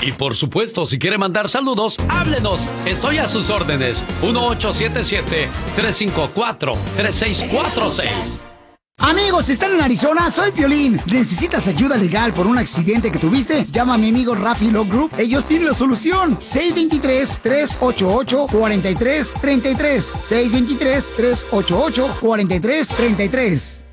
Y por supuesto, si quiere mandar saludos, háblenos. Estoy a sus órdenes. 1877-354-3646. Amigos, si están en Arizona, soy Piolín. ¿Necesitas ayuda legal por un accidente que tuviste? Llama a mi amigo Rafi Law Group. Ellos tienen la solución. 623-388-4333. 623-388-4333.